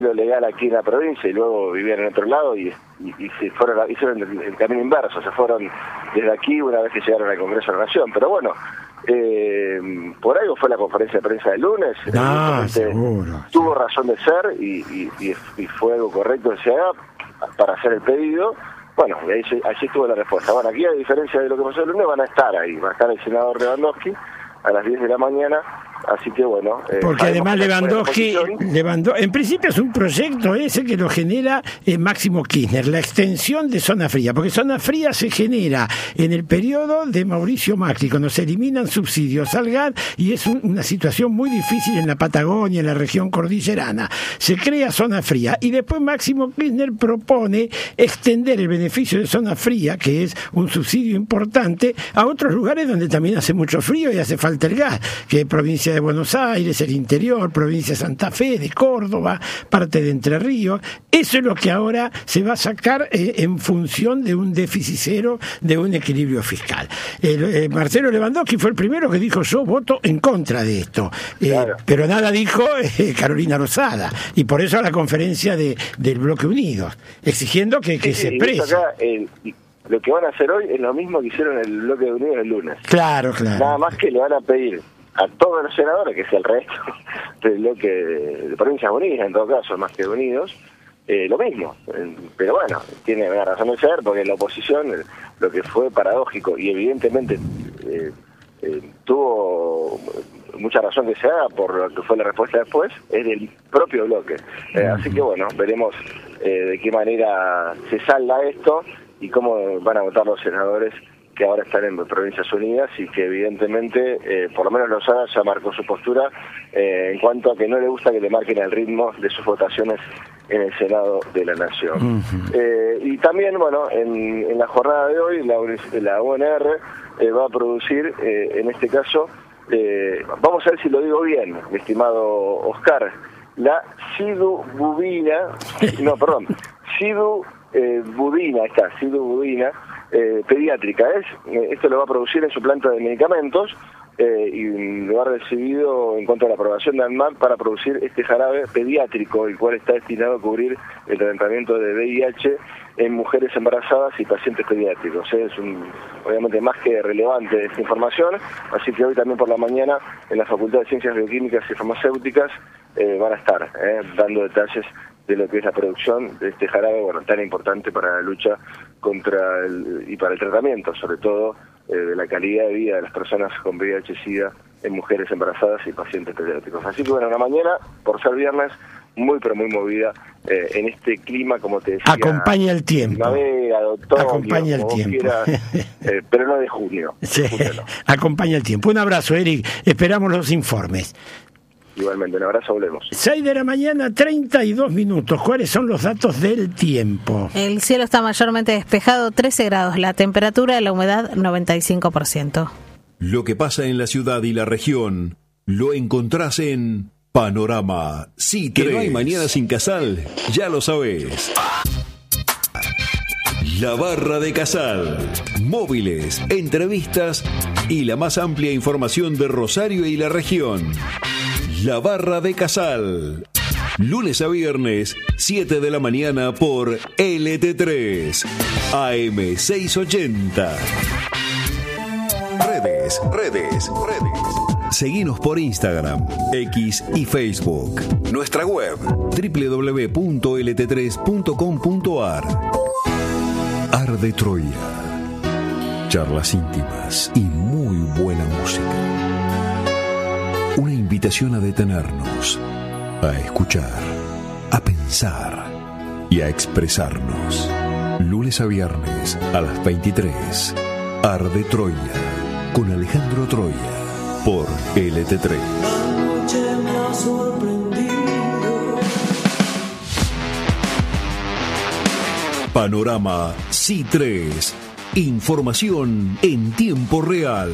lo legal aquí en la provincia y luego vivían en otro lado y hicieron el camino inverso, se fueron desde aquí una vez que llegaron al Congreso de la Nación. Pero bueno, por algo fue la conferencia de prensa del lunes. Seguro. Tuvo razón de ser y fue algo correcto que se haga para hacer el pedido. Bueno, y allí estuvo la respuesta. Bueno, aquí a diferencia de lo que pasó el lunes, van a estar ahí, va a estar el senador Lewandowski a las 10 de la mañana. Así que bueno... Porque además Lewandowski, en principio es un proyecto ese que lo genera Máximo Kirchner, la extensión de Zona Fría, porque Zona Fría se genera en el periodo de Mauricio Macri, cuando se eliminan subsidios al gas, y es una situación muy difícil en la Patagonia, en la región cordillerana. Se crea Zona Fría, y después Máximo Kirchner propone extender el beneficio de Zona Fría, que es un subsidio importante, a otros lugares donde también hace mucho frío y hace falta el gas, que es provincia de Buenos Aires, el interior, provincia de Santa Fe, de Córdoba, parte de Entre Ríos. Eso es lo que ahora se va a sacar en función de un déficit cero, de un equilibrio fiscal. Marcelo Lewandowski fue el primero que dijo: yo voto en contra de esto. Claro. Pero nada dijo Carolina Rosada, y por eso a la conferencia del Bloque Unidos, exigiendo que se exprese. Lo que van a hacer hoy es lo mismo que hicieron en el Bloque de Unidos el lunes. Claro. Nada más que le van a pedir a todos los senadores, que es el resto del bloque de Provincias Unidas, en todo caso, más que Unidos, lo mismo. Pero bueno, tiene una razón de ser, porque la oposición, lo que fue paradójico y evidentemente tuvo mucha razón que se haga por lo que fue la respuesta después, es del propio bloque. Así que bueno, veremos de qué manera se salda esto y cómo van a votar los senadores que ahora están en Provincias Unidas, y que evidentemente, por lo menos Lozada ya marcó su postura en cuanto a que no le gusta que le marquen el ritmo de sus votaciones en el Senado de la Nación. Y también, bueno, en la jornada de hoy, la UNR va a producir, en este caso, vamos a ver si lo digo bien, mi estimado Oscar, la sidubudina, sidubudina pediátrica. Esto lo va a producir en su planta de medicamentos y lo ha recibido en cuanto a la aprobación de ANMAT para producir este jarabe pediátrico, el cual está destinado a cubrir el tratamiento de VIH en mujeres embarazadas y pacientes pediátricos. Es obviamente más que relevante esta información, así que hoy también por la mañana en la Facultad de Ciencias Bioquímicas y Farmacéuticas van a estar dando detalles de lo que es la producción de este jarabe, bueno, tan importante para la lucha y para el tratamiento, sobre todo, de la calidad de vida de las personas con VIH-Sida en mujeres embarazadas y pacientes pediátricos. Así que bueno, una mañana, por ser viernes, muy pero muy movida en este clima, como te decía. Acompaña el tiempo. Acompaña el tiempo. Quieras, pero no de junio. Sí, no. Acompaña el tiempo. Un abrazo, Eric. Esperamos los informes. Igualmente, un abrazo, volvemos. 6 de la mañana, 32 minutos. ¿Cuáles son los datos del tiempo? El cielo está mayormente despejado, 13 grados. La temperatura de la humedad, 95%. Lo que pasa en la ciudad y la región, lo encontrás en Panorama C3. Que no hay mañana sin Casal, ya lo sabés. La Barra de Casal. Móviles, entrevistas y la más amplia información de Rosario y la región. La Barra de Casal. Lunes a viernes, 7 de la mañana por LT3, AM 680. Redes. Seguinos por Instagram, X y Facebook. Nuestra web, www.lt3.com.ar. Arde Troya. Charlas íntimas y muy buena música. Una invitación a detenernos, a escuchar, a pensar y a expresarnos. Lunes a viernes a las 23. Arde Troya, con Alejandro Troya, por LT3. Panorama C3. Información en tiempo real.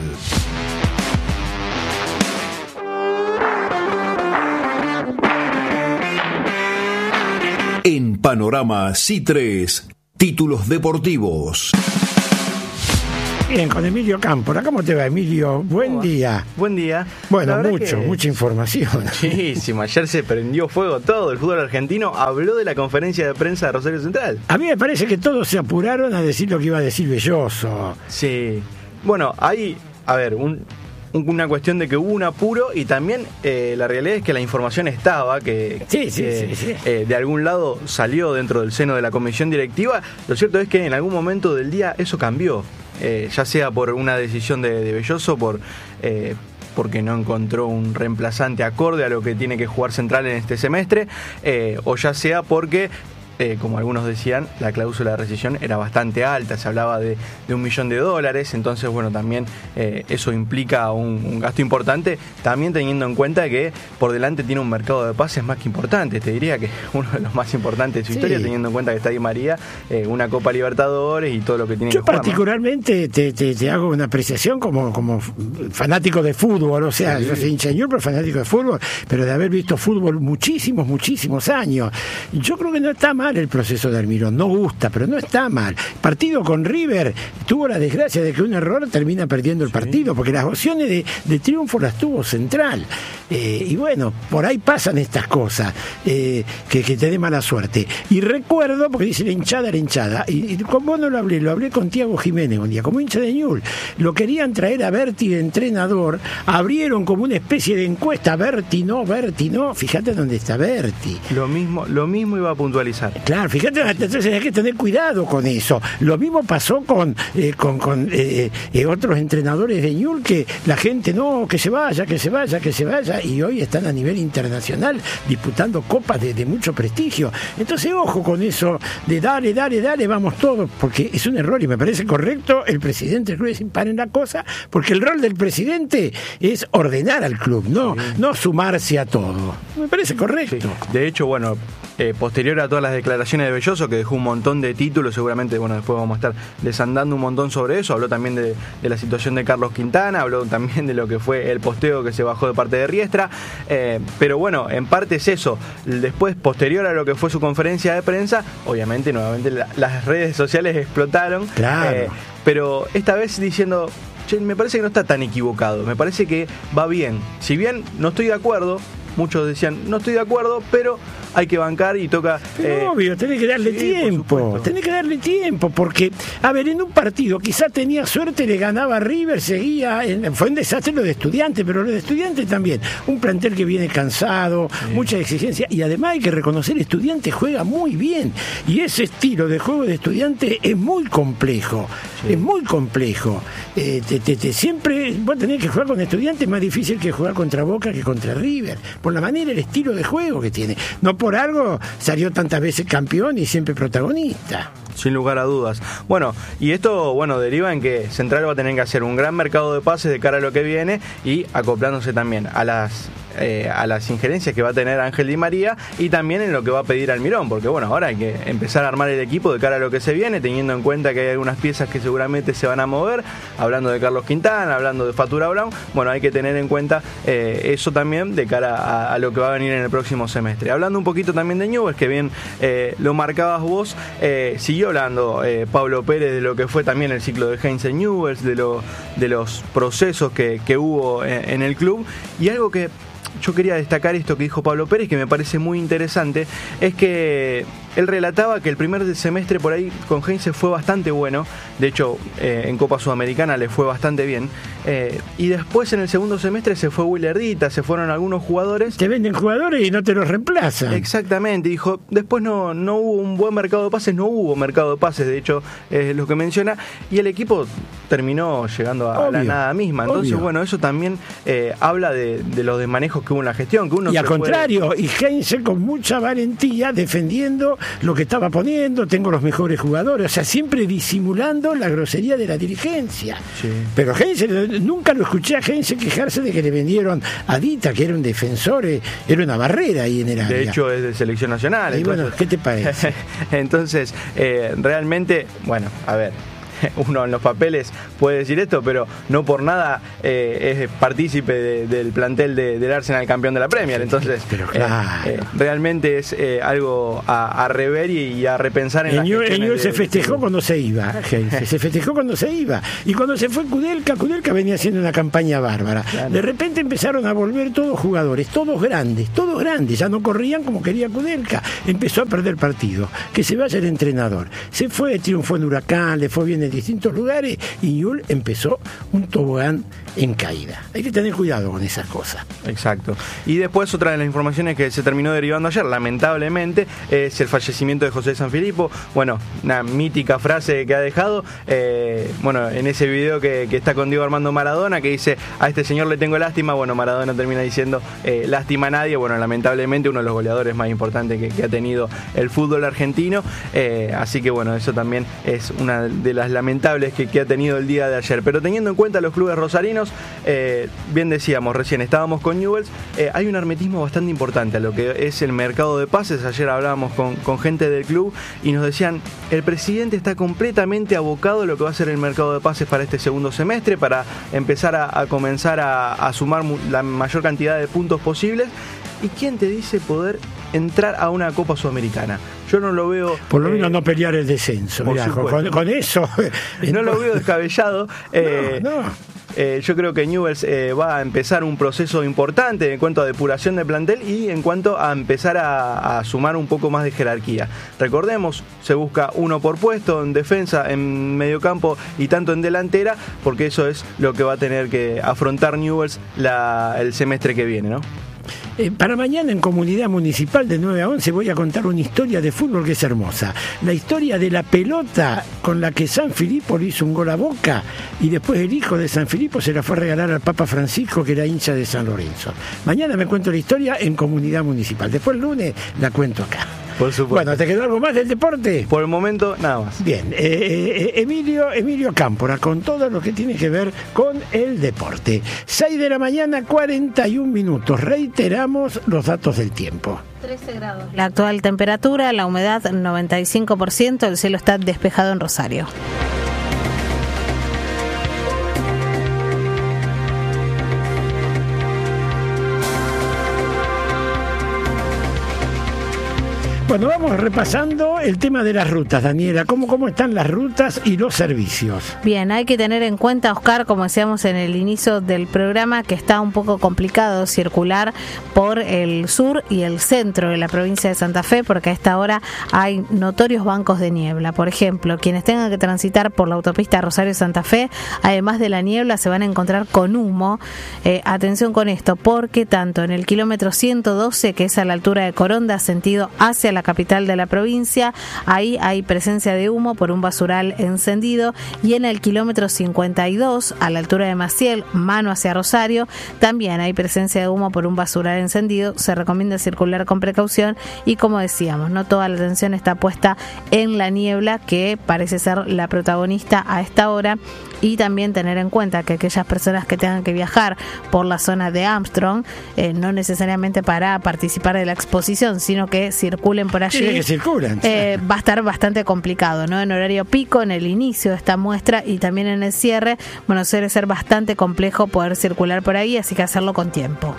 En Panorama C3, títulos deportivos. Bien, con Emilio Cámpora. ¿Cómo te va, Emilio? Buen día. Buen día. Bueno, mucha información. Muchísimo. Ayer se prendió fuego todo. El fútbol argentino habló de la conferencia de prensa de Rosario Central. A mí me parece que todos se apuraron a decir lo que iba a decir Belloso. Sí. Bueno, hay, una cuestión de que hubo un apuro y también la realidad es que la información estaba, que de algún lado salió dentro del seno de la comisión directiva. Lo cierto es que en algún momento del día eso cambió. Ya sea por una decisión de Belloso, porque no encontró un reemplazante acorde a lo que tiene que jugar Central en este semestre, o ya sea porque, como algunos decían, la cláusula de rescisión era bastante alta, se hablaba de $1 millón, entonces bueno, también eso implica un gasto importante, también teniendo en cuenta que por delante tiene un mercado de pases más que importante, te diría que uno de los más importantes de su historia, teniendo en cuenta que está Di María, una Copa Libertadores y todo lo que tiene que jugar. Yo particularmente, ¿no? te hago una apreciación como fanático de fútbol, o sea, yo soy hincha de Newell's, pero fanático de fútbol, pero de haber visto fútbol muchísimos años. Yo creo que no está mal el proceso de Almirón, no gusta, pero no está mal. Partido con River tuvo la desgracia de que un error termina perdiendo el partido, porque las opciones de triunfo las tuvo Central. Y bueno, por ahí pasan estas cosas, que te dé mala suerte. Y recuerdo, porque dice la hinchada, y con vos no lo hablé con Tiago Jiménez un día, como hincha de Newell's, lo querían traer a Berti de entrenador, abrieron como una especie de encuesta, Berti no, fíjate dónde está Berti. Lo mismo iba a puntualizar. Claro, fíjate, entonces hay que tener cuidado con eso. Lo mismo pasó con otros entrenadores de Newell's, que la gente que se vaya, y hoy están a nivel internacional disputando copas de mucho prestigio. Entonces, ojo con eso de dale, vamos todos, porque es un error y me parece correcto el presidente del club decir paren la cosa, porque el rol del presidente es ordenar al club, no sumarse a todo. Me parece correcto. Sí. De hecho, bueno, posterior a todas las declaraciones de Belloso, que dejó un montón de títulos, seguramente, bueno, después vamos a estar desandando un montón sobre eso, habló también de la situación de Carlos Quintana, habló también de lo que fue el posteo que se bajó de parte de Riestra, pero bueno, en parte es eso. Después, posterior a lo que fue su conferencia de prensa, obviamente, nuevamente las redes sociales explotaron, claro. Pero esta vez diciendo, me parece que no está tan equivocado, me parece que va bien, si bien no estoy de acuerdo, muchos decían, no estoy de acuerdo, pero hay que bancar y toca... obvio, tenés que darle tiempo, porque, a ver, en un partido quizá tenía suerte, le ganaba River, fue un desastre lo de Estudiantes, pero lo de Estudiantes también, un plantel que viene cansado, mucha exigencia, y además hay que reconocer, Estudiantes juega muy bien, y ese estilo de juego de Estudiantes es muy complejo, siempre vos tenés que jugar con Estudiantes, es más difícil que jugar contra Boca que contra River, por la manera, el estilo de juego que tiene. No por algo salió tantas veces campeón y siempre protagonista. Sin lugar a dudas. Bueno, y esto deriva en que Central va a tener que hacer un gran mercado de pases de cara a lo que viene y acoplándose también a las injerencias que va a tener Ángel Di María y también en lo que va a pedir Almirón, porque bueno, ahora hay que empezar a armar el equipo de cara a lo que se viene, teniendo en cuenta que hay algunas piezas que seguramente se van a mover, hablando de Carlos Quintana, hablando de Fatura Brown, bueno, hay que tener en cuenta eso también de cara a lo que va a venir en el próximo semestre. Hablando un poquito también de Newell's, que bien lo marcabas vos, siguió hablando Pablo Pérez de lo que fue también el ciclo de Heinz en Newell's, de los procesos que hubo en el club, y algo que yo quería destacar, esto que dijo Pablo Pérez, que me parece muy interesante, es que él relataba que el primer semestre por ahí con Heinze fue bastante bueno, de hecho en Copa Sudamericana le fue bastante bien, y después en el segundo semestre se fue Willardita, se fueron algunos jugadores. Te venden jugadores y no te los reemplazan. Exactamente, dijo, después no hubo un buen mercado de pases, de hecho es lo que menciona, y el equipo terminó llegando a la nada misma, entonces bueno, eso también habla de los desmanejos que hubo en la gestión, que uno y al contrario, y Heinze con mucha valentía defendiendo lo que estaba poniendo, tengo los mejores jugadores, o sea, siempre disimulando la grosería de la dirigencia. Sí. Pero Heinze, nunca lo escuché a Heinze quejarse de que le vendieron a Dita, que era un defensor, era una barrera ahí en el área. De hecho, es de selección nacional. Y entonces, bueno, ¿qué te parece? Entonces, realmente, bueno, a ver, uno en los papeles puede decir esto, pero no por nada es partícipe del plantel del Arsenal campeón de la Premier. Entonces, realmente es algo a rever y a repensar en la gestión. El Newell's se festejó cuando se iba, se festejó cuando se iba. Y cuando se fue Kudelka venía haciendo una campaña bárbara. Claro. De repente empezaron a volver todos jugadores, todos grandes, ya no corrían como quería Kudelka. Empezó a perder partidos. Que se vaya el entrenador. Se fue, triunfó en Huracán, le fue bien en distintos lugares y Newell's empezó un tobogán en caída. Hay que tener cuidado con esas cosas. Exacto. Y después otra de las informaciones que se terminó derivando ayer, lamentablemente, es el fallecimiento de José Sanfilippo. Bueno, una mítica frase que ha dejado, en ese video que está con Diego Armando Maradona, que dice: a este señor le tengo lástima. Bueno, Maradona termina diciendo lástima a nadie. Bueno, lamentablemente uno de los goleadores más importantes que ha tenido el fútbol argentino. Así que bueno, eso también es una de las lamentables que ha tenido el día de ayer. Pero teniendo en cuenta los clubes rosarinos, bien decíamos recién, estábamos con Newell's, hay un hermetismo bastante importante a lo que es el mercado de pases. Ayer hablábamos con gente del club y nos decían: el presidente está completamente abocado a lo que va a ser el mercado de pases para este segundo semestre, para empezar a comenzar a sumar la mayor cantidad de puntos posibles. ¿Y quién te dice poder entrar a una Copa Sudamericana? Yo no lo veo... Por lo menos no pelear el descenso. Mirá, con eso... No lo veo descabellado. Yo creo que Newell's va a empezar un proceso importante en cuanto a depuración de plantel y en cuanto a empezar a sumar un poco más de jerarquía. Recordemos, se busca uno por puesto en defensa, en mediocampo y tanto en delantera, porque eso es lo que va a tener que afrontar Newell's el semestre que viene, ¿no? Para mañana en Comunidad Municipal de 9 a 11 voy a contar una historia de fútbol que es hermosa. La historia de la pelota con la que Sanfilippo le hizo un gol a Boca y después el hijo de Sanfilippo se la fue a regalar al Papa Francisco, que era hincha de San Lorenzo. Mañana me cuento la historia en Comunidad Municipal. Después el lunes la cuento acá. Por supuesto. Bueno, ¿te quedó algo más del deporte? Por el momento, nada más. Bien, Emilio Cámpora, con todo lo que tiene que ver con el deporte. 6 de la mañana, 41 minutos. Reiteramos los datos del tiempo. 13 grados. La actual temperatura, la humedad 95%, el cielo está despejado en Rosario. Bueno, vamos repasando el tema de las rutas, Daniela. ¿Cómo están las rutas y los servicios? Bien, hay que tener en cuenta, Oscar, como decíamos en el inicio del programa, que está un poco complicado circular por el sur y el centro de la provincia de Santa Fe, porque a esta hora hay notorios bancos de niebla. Por ejemplo, quienes tengan que transitar por la autopista Rosario-Santa Fe, además de la niebla, se van a encontrar con humo. Atención con esto, porque tanto en el kilómetro 112, que es a la altura de Coronda, sentido hacia la capital de la provincia, ahí hay presencia de humo por un basural encendido, y en el kilómetro 52 a la altura de Maciel, mano hacia Rosario, también hay presencia de humo por un basural encendido. Se recomienda circular con precaución y, como decíamos, no toda la atención está puesta en la niebla, que parece ser la protagonista a esta hora, y también tener en cuenta que aquellas personas que tengan que viajar por la zona de Armstrong, no necesariamente para participar de la exposición, sino que circulen por allí, que circulan. Va a estar bastante complicado, ¿no? En horario pico, en el inicio de esta muestra y también en el cierre, bueno, suele ser bastante complejo poder circular por ahí, así que hacerlo con tiempo.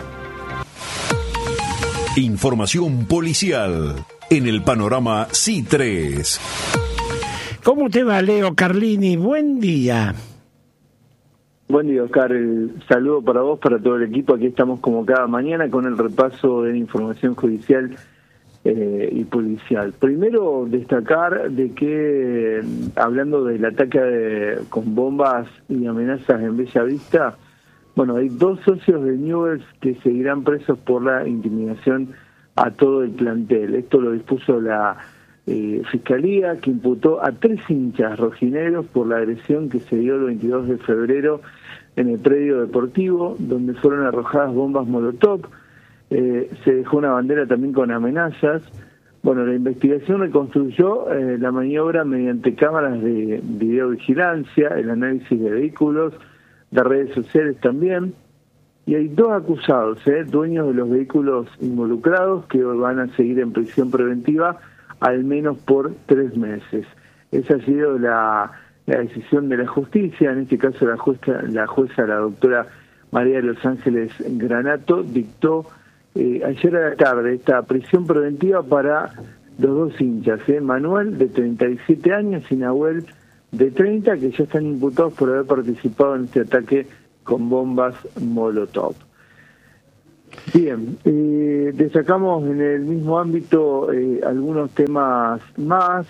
Información policial en el panorama C3. ¿Cómo te va, Leo Carlini? Buen día. Buen día, Oscar. Saludo para vos, para todo el equipo. Aquí estamos como cada mañana con el repaso de la información judicial y policial. Primero, destacar de que, hablando del ataque con bombas y amenazas en Bella Vista, bueno, hay 2 socios de Newell's que seguirán presos por la intimidación a todo el plantel. Esto lo dispuso la Fiscalía, que imputó a 3 hinchas rojinegros por la agresión que se dio el 22 de febrero en el predio deportivo, donde fueron arrojadas bombas molotov. Se dejó una bandera también con amenazas. Bueno, la investigación reconstruyó la maniobra mediante cámaras de videovigilancia, el análisis de vehículos, de redes sociales también. Y hay 2 acusados, dueños de los vehículos involucrados, que van a seguir en prisión preventiva al menos por 3 meses. Esa ha sido la la decisión de la justicia. En este caso la jueza, la doctora María de los Ángeles Granato, dictó ayer a la tarde esta prisión preventiva para los dos hinchas, Manuel, de 37 años, y Nahuel, de 30, que ya están imputados por haber participado en este ataque con bombas Molotov. Bien, destacamos en el mismo ámbito algunos temas más.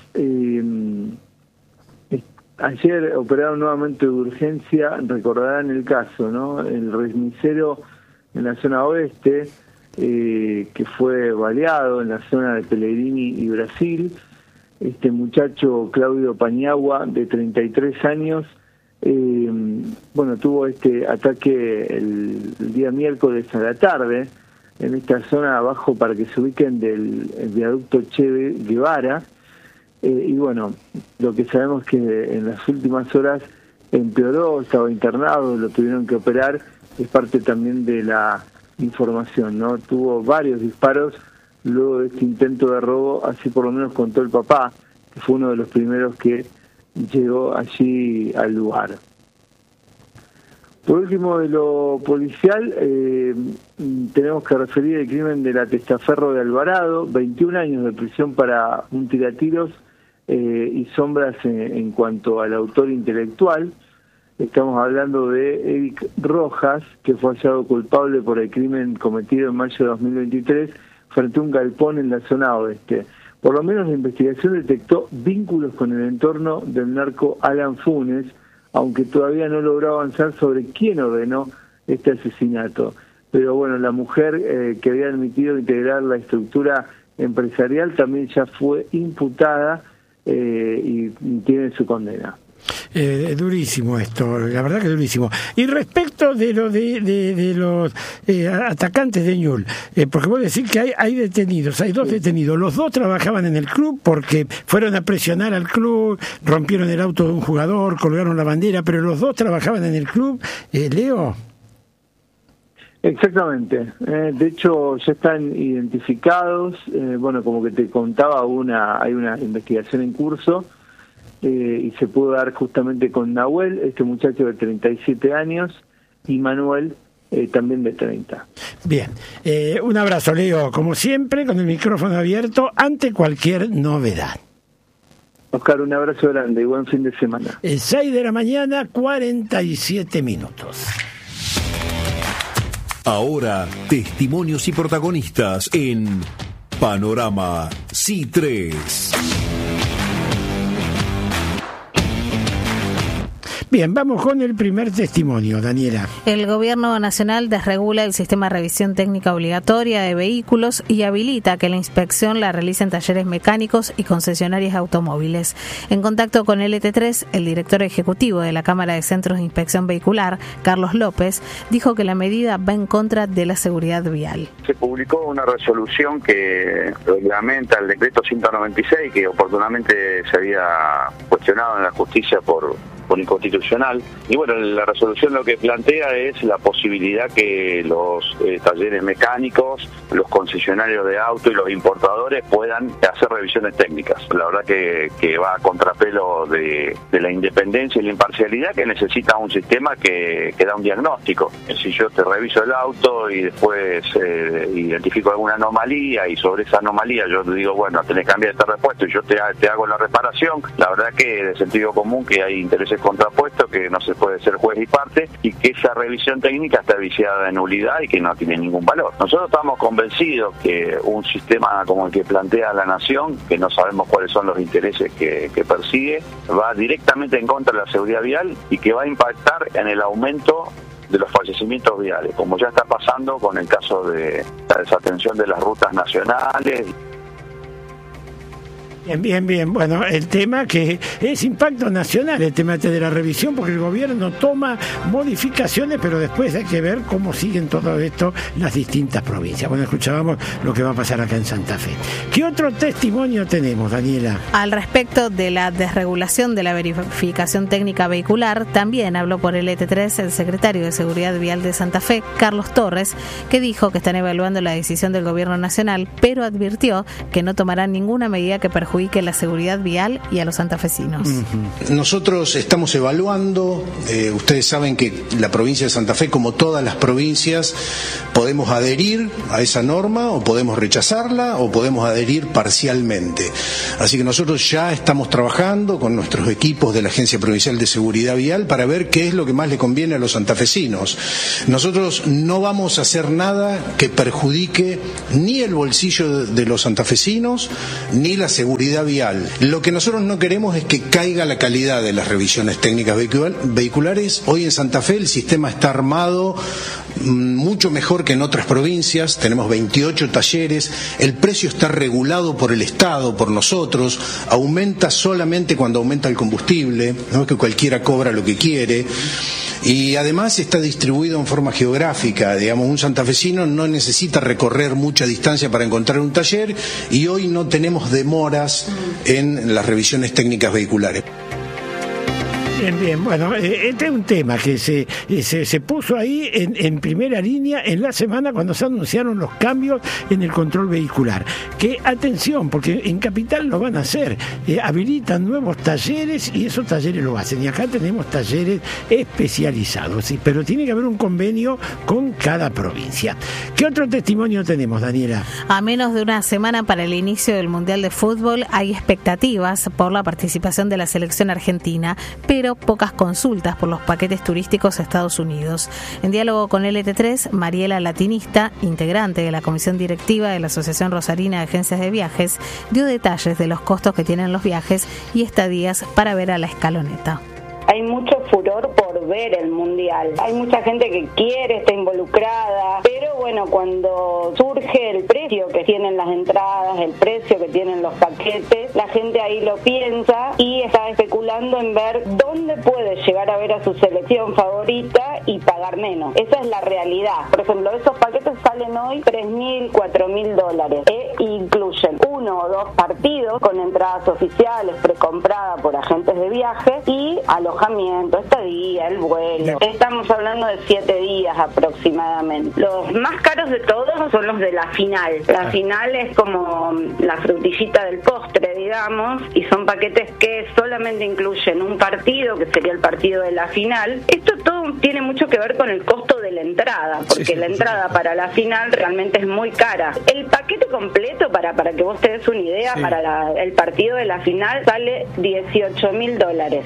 Ayer operaron nuevamente de urgencia, recordarán el caso, ¿no? El remisero en la zona oeste, que fue baleado en la zona de Pellegrini y Brasil. Este muchacho Claudio Paniagua, de 33 años, tuvo este ataque el día miércoles a la tarde en esta zona abajo, para que se ubiquen, del viaducto Che Guevara. Lo que sabemos es que en las últimas horas empeoró, estaba internado, lo tuvieron que operar. Es parte también de la información, ¿no? Tuvo varios disparos luego de este intento de robo, así por lo menos contó el papá, que fue uno de los primeros que llegó allí al lugar. Por último, de lo policial, tenemos que referir el crimen de la testaferro de Alvarado, 21 años de prisión para un tiratiros y sombras en cuanto al autor intelectual. Estamos hablando de Eric Rojas, que fue hallado culpable por el crimen cometido en mayo de 2023 frente a un galpón en la zona oeste. Por lo menos la investigación detectó vínculos con el entorno del narco Alan Funes, aunque todavía no logró avanzar sobre quién ordenó este asesinato. Pero bueno, la mujer que había admitido integrar la estructura empresarial también ya fue imputada y tiene su condena. Durísimo esto, la verdad que durísimo. Y respecto de lo de los atacantes de Ñul, porque vos decís que hay detenidos, hay dos detenidos, los dos trabajaban en el club porque fueron a presionar al club, rompieron el auto de un jugador, colgaron la bandera, pero los dos trabajaban en el club, Leo. Exactamente, de hecho ya están identificados, como que te contaba, hay una investigación en curso. Y se pudo dar justamente con Nahuel, este muchacho de 37 años, y Manuel, también de 30. Bien, un abrazo, Leo, como siempre, con el micrófono abierto ante cualquier novedad. Oscar, un abrazo grande y buen fin de semana. 6 de la mañana, 47 minutos. Ahora, testimonios y protagonistas en Panorama C3. Bien, vamos con el primer testimonio, Daniela. El Gobierno Nacional desregula el sistema de revisión técnica obligatoria de vehículos y habilita que la inspección la realicen talleres mecánicos y concesionarias de automóviles. En contacto con LT3, el director ejecutivo de la Cámara de Centros de Inspección Vehicular, Carlos López, dijo que la medida va en contra de la seguridad vial. Se publicó una resolución que reglamenta el decreto 196, que oportunamente se había cuestionado en la justicia por inconstitucional, y bueno, la resolución lo que plantea es la posibilidad que los talleres mecánicos, los concesionarios de auto y los importadores puedan hacer revisiones técnicas. La verdad que va a contrapelo de la independencia y la imparcialidad que necesita un sistema que da un diagnóstico. Si yo te reviso el auto y después identifico alguna anomalía, y sobre esa anomalía yo te digo, bueno, tenés que cambiar este repuesto y yo te hago la reparación, la verdad que de sentido común que hay intereses contrapuestos, que no se puede ser juez y parte, y que esa revisión técnica está viciada de nulidad y que no tiene ningún valor. Nosotros estamos convencidos que un sistema como el que plantea la Nación, que no sabemos cuáles son los intereses que persigue, va directamente en contra de la seguridad vial y que va a impactar en el aumento de los fallecimientos viales, como ya está pasando con el caso de la desatención de las rutas nacionales. Bien. Bueno, el tema que es impacto nacional, el tema de la revisión, porque el gobierno toma modificaciones, pero después hay que ver cómo siguen todo esto las distintas provincias. Bueno, escuchábamos lo que va a pasar acá en Santa Fe. ¿Qué otro testimonio tenemos, Daniela? Al respecto de la desregulación de la verificación técnica vehicular, también habló por el ET3 el secretario de Seguridad Vial de Santa Fe, Carlos Torres, que dijo que están evaluando la decisión del gobierno nacional, pero advirtió que no tomarán ninguna medida que perjudique perjudique la seguridad vial y a los santafesinos. Nosotros estamos evaluando, ustedes saben que la provincia de Santa Fe, como todas las provincias, podemos adherir a esa norma o podemos rechazarla o podemos adherir parcialmente. Así que nosotros ya estamos trabajando con nuestros equipos de la Agencia Provincial de Seguridad Vial para ver qué es lo que más le conviene a los santafesinos. Nosotros no vamos a hacer nada que perjudique ni el bolsillo de los santafesinos ni la seguridad vial. Lo que nosotros no queremos es que caiga la calidad de las revisiones técnicas vehiculares. Hoy en Santa Fe el sistema está armado mucho mejor que en otras provincias. Tenemos 28 talleres, el precio está regulado por el Estado, por nosotros, aumenta solamente cuando aumenta el combustible, no es que cualquiera cobra lo que quiere. Y además está distribuido en forma geográfica, digamos, un santafesino no necesita recorrer mucha distancia para encontrar un taller, y hoy no tenemos demoras en las revisiones técnicas vehiculares. Bien, bueno, este es un tema que se puso ahí en primera línea en la semana cuando se anunciaron los cambios en el control vehicular. Que atención, porque en Capital lo van a hacer, habilitan nuevos talleres y esos talleres lo hacen. Y acá tenemos talleres especializados, ¿sí? Pero tiene que haber un convenio con cada provincia. ¿Qué otro testimonio tenemos, Daniela? A menos de una semana para el inicio del Mundial de Fútbol hay expectativas por la participación de la selección argentina, pero pocas consultas por los paquetes turísticos a Estados Unidos. En diálogo con LT3, Mariela Latinista, integrante de la comisión directiva de la Asociación Rosarina de Agencias de Viajes, dio detalles de los costos que tienen los viajes y estadías para ver a la escaloneta. Hay mucho furor por ver el Mundial. Hay mucha gente que quiere, está involucrada, pero bueno, cuando surge el precio que tienen las entradas, el precio que tienen los paquetes, la gente ahí lo piensa y está especulando en ver dónde puede llegar a ver a su selección favorita y pagar menos. Esa es la realidad. Por ejemplo, esos paquetes salen hoy $3.000, $4.000 e incluyen 1 o 2 partidos con entradas oficiales precompradas por agentes de viaje y alojamiento, estadía, el vuelo. Estamos hablando de 7 días aproximadamente. Los más caros de todos son los de la final. La final es como la frutillita del postre, digamos, y son paquetes que solamente incluyen un partido, que sería el partido de la final. Esto todo tiene mucho que ver con el costo de la entrada, porque la entrada para la final realmente es muy cara. El paquete completo, para que vos te des una idea, para el partido de la final sale $18.000.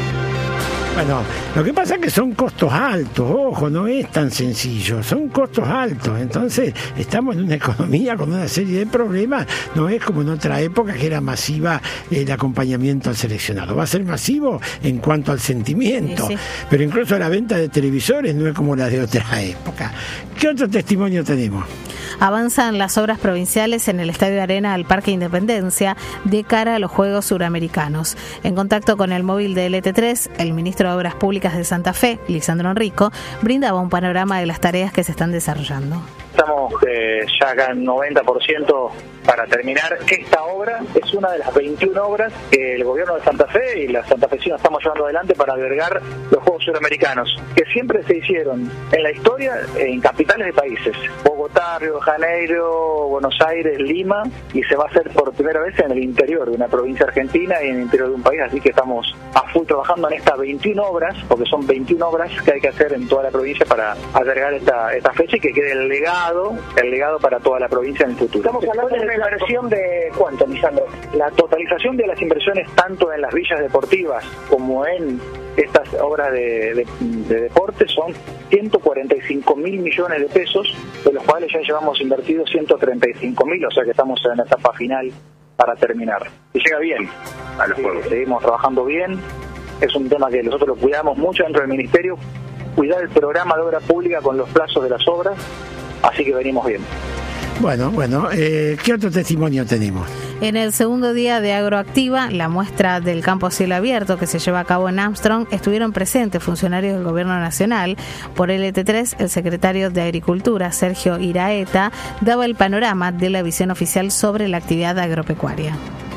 Bueno, lo que pasa es que son costos altos, ojo, no es tan sencillo, son costos altos, entonces estamos en una economía con una serie de problemas, no es como en otra época que era masiva el acompañamiento al seleccionado, va a ser masivo en cuanto al sentimiento, pero incluso la venta de televisores no es como la de otra época. ¿Qué otro testimonio tenemos? Avanzan las obras provinciales en el Estadio Arena al Parque Independencia de cara a los Juegos Suramericanos. En contacto con el móvil de LT3, el ministro de Obras Públicas de Santa Fe, Lisandro Enrico, brindaba un panorama de las tareas que se están desarrollando. Estamos ya acá en 90% para terminar. Esta obra es una de las 21 obras que el gobierno de Santa Fe y la santafesinos estamos llevando adelante para albergar los Juegos Suramericanos, que siempre se hicieron en la historia en capitales de países: Bogotá, Río de Janeiro, Buenos Aires, Lima, y se va a hacer por primera vez en el interior de una provincia argentina y en el interior de un país, así que estamos a full trabajando en estas 21 obras, porque son 21 obras que hay que hacer en toda la provincia para albergar esta fecha y que quede el legado para toda la provincia en el futuro. Estamos hablando de una inversión de ¿cuánto, Lisandro? La totalización de las inversiones tanto en las villas deportivas como en estas obras de deporte son 145.000 millones de pesos, de los cuales ya llevamos invertidos 135.000, o sea que estamos en la etapa final para terminar. Y llega bien a los juegos, seguimos trabajando bien, es un tema que nosotros lo cuidamos mucho dentro del Ministerio, cuidar el programa de obra pública con los plazos de las obras, así que venimos bien. Bueno, ¿qué otro testimonio tenemos? En el segundo día de Agroactiva, la muestra del campo a cielo abierto que se lleva a cabo en Armstrong, estuvieron presentes funcionarios del Gobierno Nacional. Por LT3, el secretario de Agricultura, Sergio Iraeta, daba el panorama de la visión oficial sobre la actividad agropecuaria.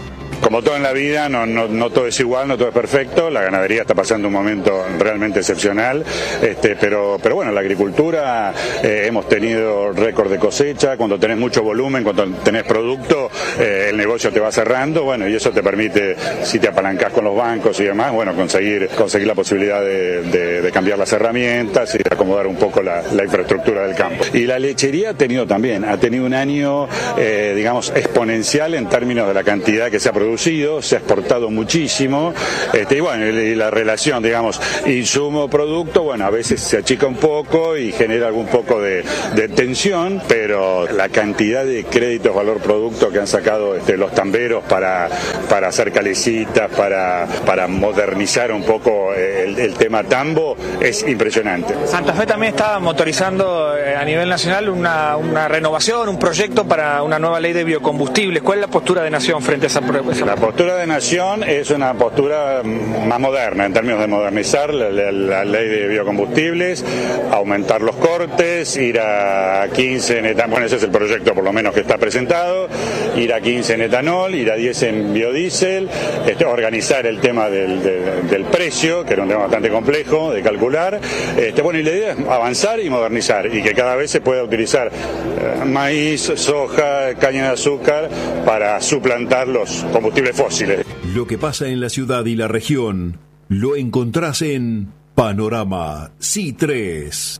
como todo en la vida, no todo es igual, no todo es perfecto. La ganadería está pasando un momento realmente excepcional, pero bueno, la agricultura hemos tenido récord de cosecha. Cuando tenés mucho volumen, cuando tenés producto, el negocio te va cerrando, bueno, y eso te permite, si te apalancás con los bancos y demás, bueno, conseguir la posibilidad de cambiar las herramientas y de acomodar un poco la infraestructura del campo. Y la lechería ha tenido un año, digamos, exponencial en términos de la cantidad que se ha producido, se ha exportado muchísimo, y bueno, y la relación, digamos, insumo-producto, bueno, a veces se achica un poco y genera algún poco de tensión, pero la cantidad de créditos valor-producto que han sacado los tamberos para hacer calecitas, para modernizar un poco el tema tambo, es impresionante. Santa Fe también está motorizando a nivel nacional una renovación, un proyecto para una nueva ley de biocombustibles. ¿Cuál es la postura de Nación frente a esa propuesta? La postura de Nación es una postura más moderna, en términos de modernizar la ley de biocombustibles, aumentar los cortes, ir a 15 en etanol, bueno, ese es el proyecto por lo menos que está presentado, ir a 15 en etanol, ir a 10 en biodiesel, organizar el tema del precio, que era un tema bastante complejo de calcular, bueno, y la idea es avanzar y modernizar, y que cada vez se pueda utilizar maíz, soja, caña de azúcar para suplantar los combustibles fósiles. Lo que pasa en la ciudad y la región lo encontrás en Panorama C3.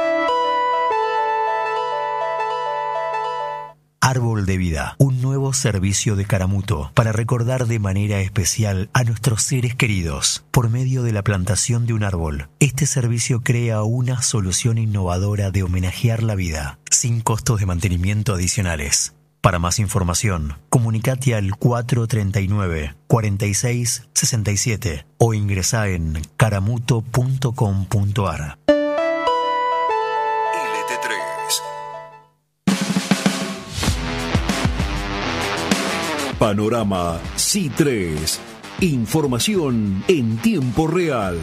Árbol de Vida, un nuevo servicio de Caramuto para recordar de manera especial a nuestros seres queridos por medio de la plantación de un árbol. Este servicio crea una solución innovadora de homenajear la vida, sin costos de mantenimiento adicionales. Para más información, comunicate al 439-4667 o ingresá en caramuto.com.ar. Panorama C3. Información en tiempo real.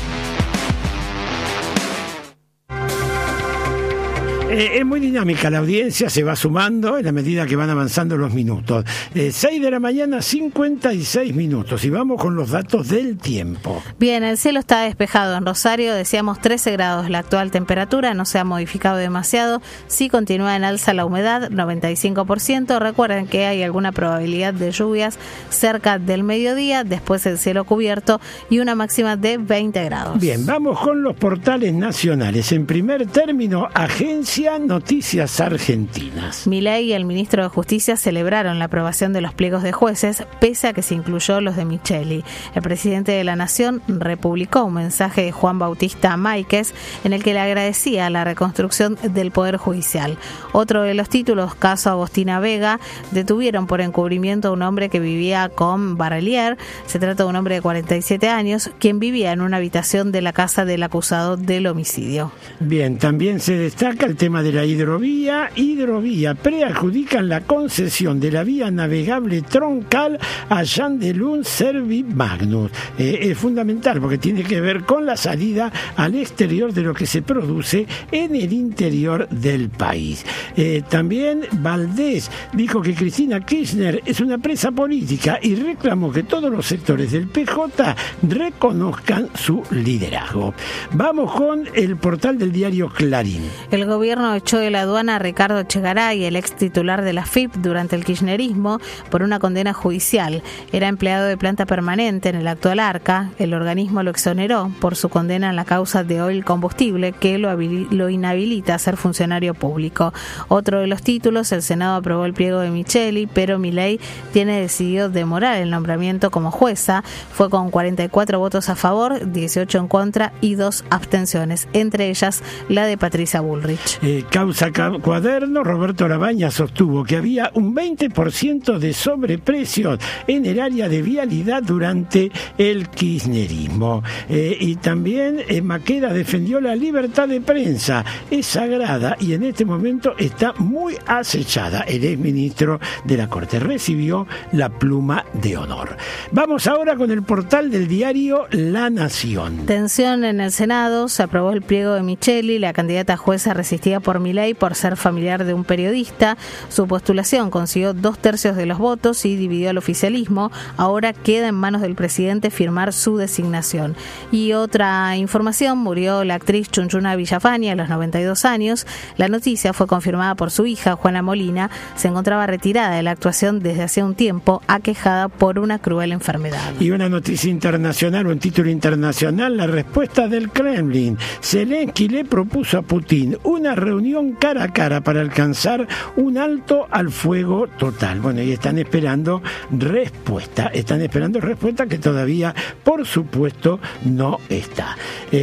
Es muy dinámica la audiencia, se va sumando en la medida que van avanzando los minutos. 6 de la mañana, 56 minutos. Y vamos con los datos del tiempo. Bien, el cielo está despejado en Rosario. Decíamos 13 grados la actual temperatura, no se ha modificado demasiado. Sí continúa en alza la humedad, 95%. Recuerden que hay alguna probabilidad de lluvias cerca del mediodía, después el cielo cubierto y una máxima de 20 grados. Bien, vamos con los portales nacionales. En primer término, Agencia Noticias Argentinas. Milei y el ministro de Justicia celebraron la aprobación de los pliegos de jueces, pese a que se incluyó los de Micheli. El presidente de la Nación republicó un mensaje de Juan Bautista Máiquez en el que le agradecía la reconstrucción del Poder Judicial. Otro de los títulos, caso Agostina Vega, detuvieron por encubrimiento a un hombre que vivía con Barrelier. Se trata de un hombre de 47 años, quien vivía en una habitación de la casa del acusado del homicidio. Bien, también se destaca el tema de la hidrovía preadjudican la concesión de la vía navegable troncal a Yandelún Servi Magnus. Es fundamental porque tiene que ver con la salida al exterior de lo que se produce en el interior del país. También Valdés dijo que Cristina Kirchner es una presa política y reclamó que todos los sectores del PJ reconozcan su liderazgo. Vamos con el portal del diario Clarín. El gobierno echó de la aduana a Ricardo Echegaray, el ex titular de la FIP durante el kirchnerismo, por una condena judicial. Era empleado de planta permanente en el actual Arca. El organismo lo exoneró por su condena en la causa de Oil Combustible, que lo inhabilita a ser funcionario público. Otro de los títulos, el Senado aprobó el pliego de Micheli, pero Milei tiene decidido demorar el nombramiento como jueza. Fue con 44 votos a favor, 18 en contra y 2 abstenciones, entre ellas la de Patricia Bullrich. Causa Cuaderno, Roberto Labaña sostuvo que había un 20% de sobreprecios en el área de vialidad durante el kirchnerismo. Y también Maqueda defendió la libertad de prensa. Es sagrada y en este momento está muy acechada. El exministro de la Corte recibió la pluma de honor. Vamos ahora con el portal del diario La Nación. Tensión en el Senado, se aprobó el pliego de Micheli, la candidata jueza resistía elegida por Milei por ser familiar de un periodista. Su postulación consiguió 2/3 de los votos y dividió al oficialismo. Ahora queda en manos del presidente firmar su designación. Y otra información, murió la actriz Chunchuna Villafañe a los 92 años. La noticia fue confirmada por su hija, Juana Molina. Se encontraba retirada de la actuación desde hace un tiempo, aquejada por una cruel enfermedad. Y una noticia internacional, un título internacional, la respuesta del Kremlin. Zelensky le propuso a Putin una reunión cara a cara para alcanzar un alto al fuego total. Bueno, y están esperando respuesta que todavía, por supuesto, no está.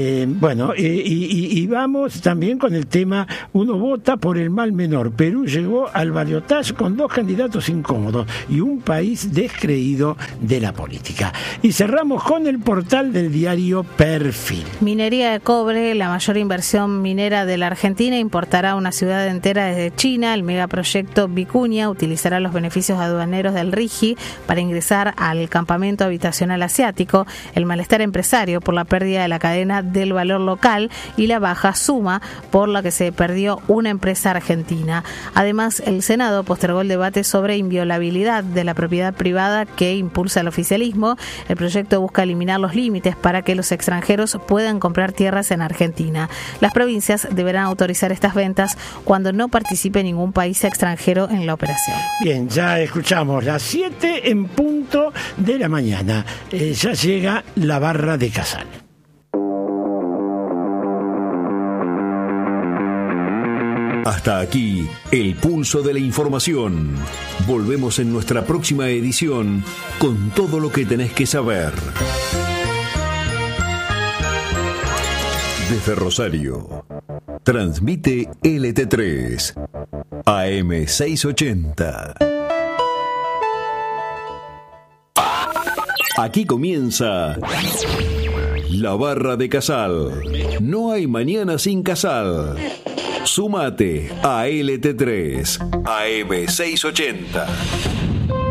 Y vamos también con el tema, uno vota por el mal menor. Perú llegó al balotaje con 2 candidatos incómodos y un país descreído de la política. Y cerramos con el portal del diario Perfil. Minería de cobre, la mayor inversión minera de la Argentina, importará una ciudad entera desde China. El megaproyecto Vicuña utilizará los beneficios aduaneros del RIGI para ingresar al campamento habitacional asiático. El malestar empresario por la pérdida de la cadena del valor local y la baja suma por la que se perdió una empresa argentina. Además, el Senado postergó el debate sobre inviolabilidad de la propiedad privada que impulsa el oficialismo. El proyecto busca eliminar los límites para que los extranjeros puedan comprar tierras en Argentina. Las provincias deberán autorizar estas ventas cuando no participe ningún país extranjero en la operación. Bien, ya escuchamos las 7 en punto de la mañana. Ya llega la barra de Casal. Hasta aquí, el pulso de la información. Volvemos en nuestra próxima edición con todo lo que tenés que saber. Desde Rosario, transmite LT3, AM 680. Aquí comienza la barra de Casal. No hay mañana sin Casal. Súmate a LT3, AM 680.